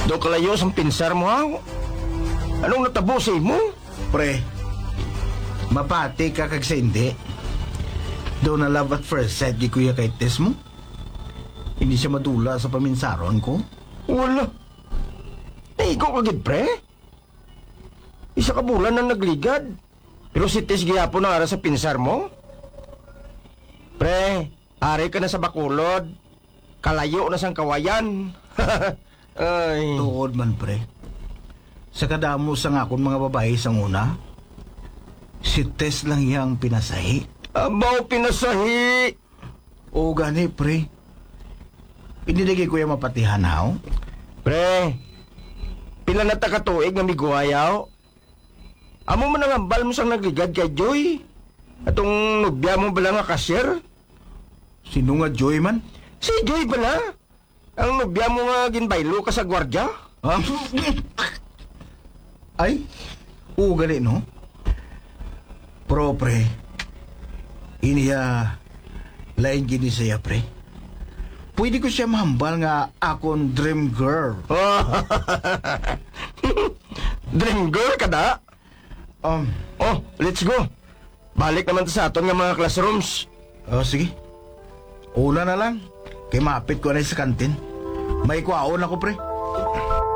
Do kalayo sa pinsar mo ha? Anong natabo sa imo? Pre, mapati ka kag sa hindi. Doon na love at first sight di kuya kay Tess mo. Hindi siya madula sa paminsaron ko. Wala. Naigo ka gid, pre? Isa ka bulan na nagligad. Pero si Tess gihapon na ara sa pinsar mo? Pre, ari ka na sa Bacolod. Kalayo na sang kawayan. Ay. Tuod man, pre. Sa kadamo sa akong mga babae sa una, si Tess lang yang pinasahi. Abaw pinasahi. O gani, pre. Inilagay ko yung mapatihan, haw? Pre, pila na ta katuig nga miguayaw. Amo man ang ambal mo sang nagligad kay Joy. Atong nubya mo bala nga cashier? Sino nga Joy man? Si Joy bala? Ang nubya mo nga ginbaylo ka sa gwardya? Ah? Ay, o gani, no? Pro, pre. Iniya, lain gini saya, pre. Pwede ko siya mahambal nga akong dream girl. Dream girl ka da? Oh, Let's go. Balik naman ta sa aton nga mga classrooms. Sige. Una na lang. Kay mapit ko na sa kantin. May kuwaon ako, pre.